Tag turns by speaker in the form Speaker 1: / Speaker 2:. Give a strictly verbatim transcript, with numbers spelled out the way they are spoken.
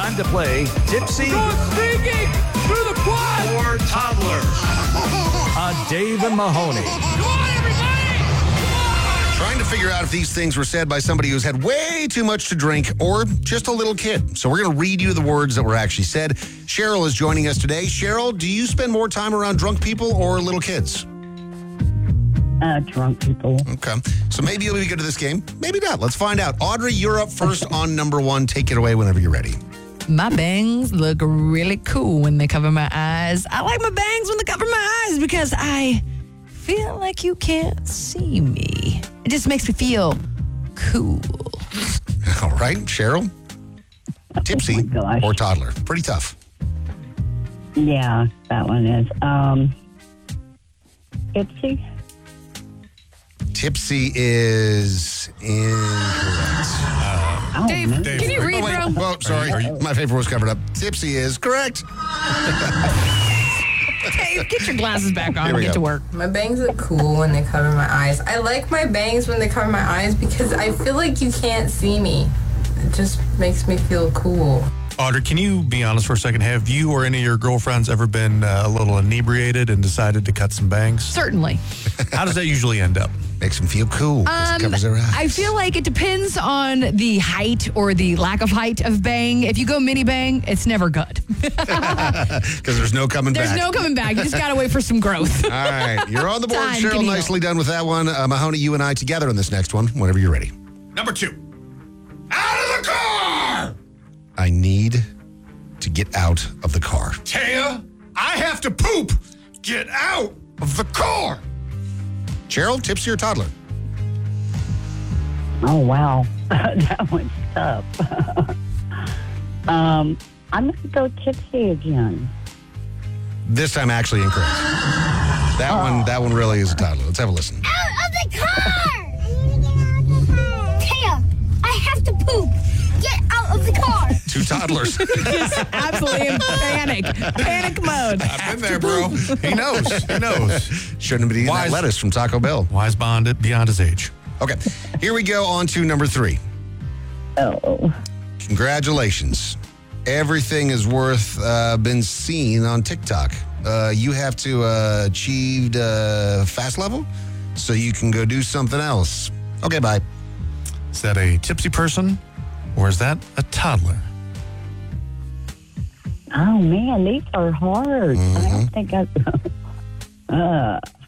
Speaker 1: Time to play Tipsy
Speaker 2: Going sneaking through the quad.
Speaker 1: or Toddler on Dave and Mahoney.
Speaker 2: Come on, everybody. Come on.
Speaker 3: Trying to figure out if these things were said by somebody who's had way too much to drink or just a little kid. So we're going to read you the words that were actually said. Cheryl is joining us today. Cheryl, do you spend more time around drunk people or little kids?
Speaker 4: Uh, drunk people.
Speaker 3: Okay. So maybe you'll be good at this game. Maybe not. Let's find out. Audrey, you're up first on number one. Take it away whenever you're ready.
Speaker 5: My bangs look really cool when they cover my eyes. I like my bangs when they cover my eyes because I feel like you can't see me. It just makes me feel cool.
Speaker 3: All right. Cheryl? Tipsy
Speaker 4: Oh my gosh.
Speaker 3: or toddler? Pretty tough.
Speaker 4: Yeah, that one is. Um, Tipsy.
Speaker 3: Tipsy is incorrect.
Speaker 4: Oh,
Speaker 5: Dave,
Speaker 4: man.
Speaker 5: can you read,
Speaker 3: Oh, wait.
Speaker 5: bro?
Speaker 3: Oh, sorry. My paper was covered up. Tipsy is correct.
Speaker 5: Dave, get your glasses back on
Speaker 3: Here
Speaker 5: and
Speaker 3: we
Speaker 5: get
Speaker 3: go.
Speaker 5: to work.
Speaker 6: My bangs look cool when they cover my eyes. I like my bangs when they cover my eyes because I feel like you can't see me. It just makes me feel cool.
Speaker 7: Audrey, can you be honest for a second? Have you or any of your girlfriends ever been uh, a little inebriated and decided to cut some bangs?
Speaker 5: Certainly.
Speaker 7: How does that usually end up?
Speaker 3: Makes them feel cool. 'cause it
Speaker 5: Um,
Speaker 3: covers their eyes.
Speaker 5: I feel like it depends on the height or the lack of height of bang. If you go mini bang, it's never good.
Speaker 3: Because there's no coming
Speaker 5: There's
Speaker 3: back.
Speaker 5: no coming back. You just got to wait for some growth.
Speaker 3: All right. You're on the board,
Speaker 5: Time
Speaker 3: Cheryl.
Speaker 5: can heal.
Speaker 3: Nicely done with that one. Uh, Mahoney, you and I together on this next one, whenever you're ready.
Speaker 2: Number two. Out of the car.
Speaker 3: I need to get out of the car.
Speaker 2: Taya, I have to poop. Get out of the car.
Speaker 3: Cheryl, tipsy or toddler?
Speaker 4: Oh, wow. That one's tough. um, I'm going to go tipsy again.
Speaker 3: This time actually incorrect. That one that one really is a toddler. Let's have a listen.
Speaker 8: Out of the car! Taya, I have to poop. Get out of the car.
Speaker 3: Two toddlers.
Speaker 5: Absolutely in panic. Panic mode.
Speaker 7: I've been there, bro. He knows. He knows.
Speaker 3: Shouldn't have been eating that
Speaker 7: Wise-
Speaker 3: lettuce from Taco Bell.
Speaker 7: Wise bond beyond his age.
Speaker 3: Okay, here we go on to number three.
Speaker 4: Oh.
Speaker 3: Congratulations. Everything is worth uh, been seen on TikTok. Uh, you have to uh, achieve uh, fast level so you can go do something else. Okay, bye.
Speaker 7: Is that a tipsy person or is that a toddler?
Speaker 4: Oh, man, these are hard. I don't think I... uh,